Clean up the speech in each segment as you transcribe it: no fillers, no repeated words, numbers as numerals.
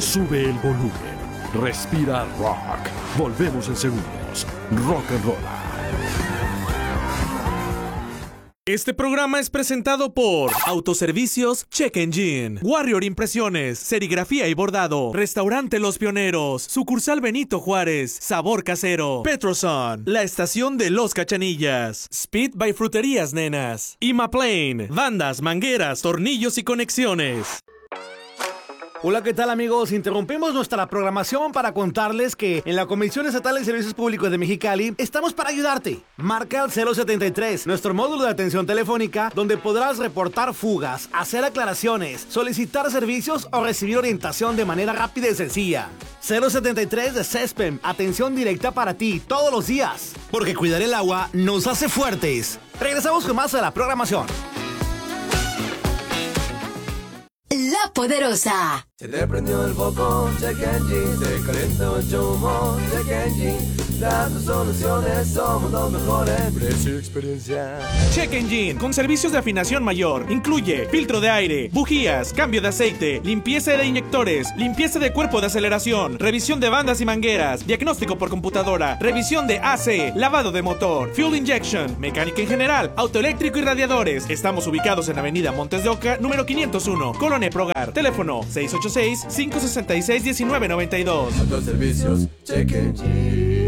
Sube el volumen. Respira rock. Volvemos en segundos. Rock and Roll. Este programa es presentado por Autoservicios Check Engine, Warrior Impresiones, Serigrafía y Bordado, Restaurante Los Pioneros, Sucursal Benito Juárez, Sabor Casero, Petroson, La Estación de Los Cachanillas, Speed by Fruterías Nenas, Imaplane, bandas, mangueras, tornillos y conexiones. Hola, ¿qué tal, amigos? Interrumpimos nuestra programación para contarles que en la Comisión Estatal de Servicios Públicos de Mexicali estamos para ayudarte. Marca al 073, nuestro módulo de atención telefónica, donde podrás reportar fugas, hacer aclaraciones, solicitar servicios o recibir orientación de manera rápida y sencilla. 073 de CESPEM, atención directa para ti todos los días, porque cuidar el agua nos hace fuertes. Regresamos con más de la programación. La Poderosa. Se te prendió el foco, Check Engine. Se calentó el humo, Check Engine. Dando soluciones, somos los mejores. Precio y experiencia. Check Engine, con servicios de afinación mayor. Incluye filtro de aire, bujías, cambio de aceite, limpieza de inyectores, limpieza de cuerpo de aceleración, revisión de bandas y mangueras, diagnóstico por computadora, revisión de AC, lavado de motor, fuel injection, mecánica en general, autoeléctrico y radiadores. Estamos ubicados en Avenida Montes de Oca, número 501, Colonia Progar. Teléfono 686-566-1992. Autoservicios Check Engine.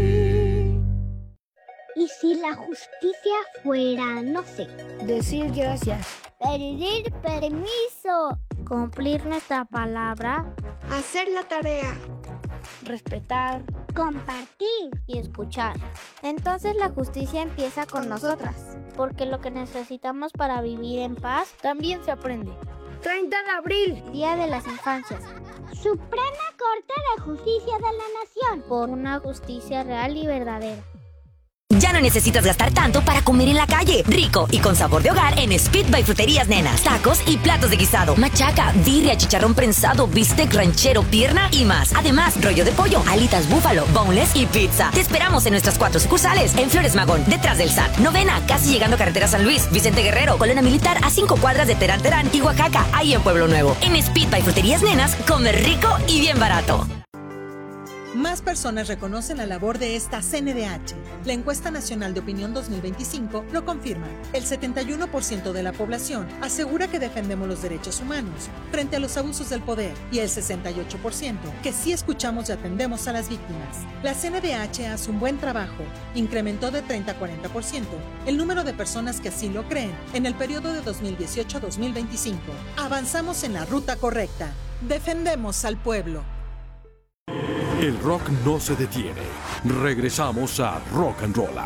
¿Y si la justicia fuera, no sé, decir gracias, pedir permiso, cumplir nuestra palabra, hacer la tarea, respetar, compartir y escuchar? Entonces la justicia empieza con nosotras, porque lo que necesitamos para vivir en paz también se aprende. 30 de abril, Día de las Infancias. Suprema Corte de Justicia de la Nación. Por una justicia real y verdadera. Ya no necesitas gastar tanto para comer en la calle. Rico y con sabor de hogar en Speed by Fruterías Nenas. Tacos y platos de guisado, machaca, birria, chicharrón prensado, bistec ranchero, pierna y más. Además, rollo de pollo, alitas búfalo, boneless y pizza. Te esperamos en nuestras 4 sucursales. En Flores Magón, detrás del SAT. Novena, casi llegando a Carretera San Luis. Vicente Guerrero, Colonia Militar, a 5 cuadras de Terán Terán y Oaxaca, ahí en Pueblo Nuevo. En Speed by Fruterías Nenas, come rico y bien barato. Más personas reconocen la labor de esta CNDH. La encuesta nacional de opinión 2025 lo confirma. El 71% de la población asegura que defendemos los derechos humanos frente a los abusos del poder y el 68% que sí escuchamos y atendemos a las víctimas. La CNDH hace un buen trabajo. Incrementó de 30 a 40% el número de personas que así lo creen en el periodo de 2018 a 2025. Avanzamos en la ruta correcta. Defendemos al pueblo. El rock no se detiene. Regresamos a Rock and Roll.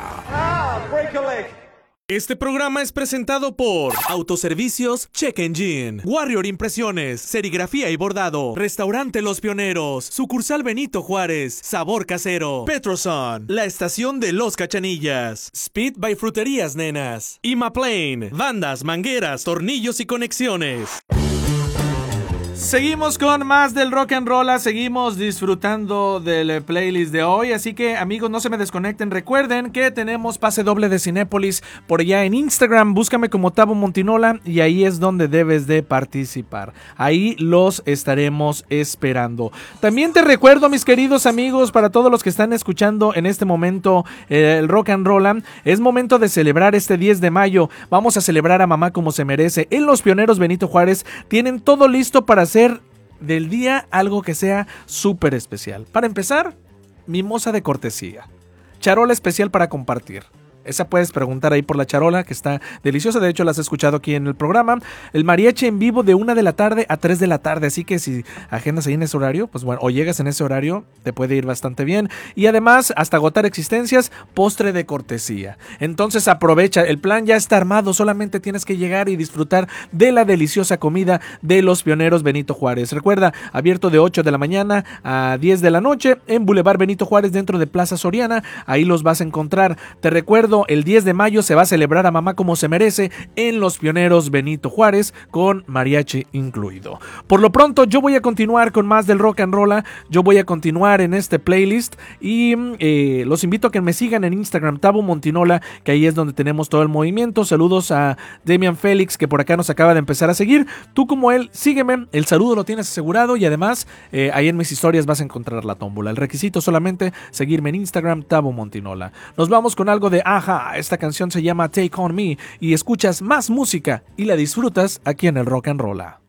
Este programa es presentado por Autoservicios Check Engine, Warrior Impresiones, Serigrafía y Bordado, Restaurante Los Pioneros, Sucursal Benito Juárez, Sabor Casero, Petroson, La Estación de Los Cachanillas, Speed by Fruterías Nenas, Imaplane, bandas, mangueras, tornillos y conexiones. Seguimos con más del Rock and Roll, seguimos disfrutando del playlist de hoy, así que amigos no se me desconecten, recuerden que tenemos pase doble de Cinépolis por allá en Instagram, búscame como Tavo Montinola y ahí es donde debes de participar, ahí los estaremos esperando. También te recuerdo, mis queridos amigos, para todos los que están escuchando en este momento el Rock and Roll, es momento de celebrar este 10 de mayo, vamos a celebrar a mamá como se merece. En Los Pioneros Benito Juárez tienen todo listo para hacer del día algo que sea súper especial. Para empezar, mimosa de cortesía, charola especial para compartir. Esa puedes preguntar ahí por la charola, que está deliciosa. De hecho, la has escuchado aquí en el programa. El mariachi en vivo de 1 de la tarde a 3 de la tarde. Así que si agendas ahí en ese horario, pues bueno, o llegas en ese horario, te puede ir bastante bien. Y además, hasta agotar existencias, postre de cortesía. Entonces aprovecha, el plan ya está armado. Solamente tienes que llegar y disfrutar de la deliciosa comida de Los Pioneros Benito Juárez. Recuerda, abierto de 8 de la mañana a 10 de la noche en Boulevard Benito Juárez, dentro de Plaza Soriana. Ahí los vas a encontrar. Te recuerdo recuerdo, el 10 de mayo se va a celebrar a Mamá Como Se Merece en Los Pioneros Benito Juárez, con mariachi incluido. Por lo pronto, yo voy a continuar con más del rock and roll. Yo voy a continuar en este playlist y los invito a que me sigan en Instagram, Tabo Montinola, que ahí es donde tenemos todo el movimiento. Saludos a Damian Félix, que por acá nos acaba de empezar a seguir. Tú, como él, sígueme, el saludo lo tienes asegurado, y además ahí en mis historias vas a encontrar la tómbola. El requisito solamente seguirme en Instagram, Tabo Montinola. Nos vamos con algo de Aja. Esta canción se llama Take On Me, y escuchas más música y la disfrutas aquí en el Rock and Roll.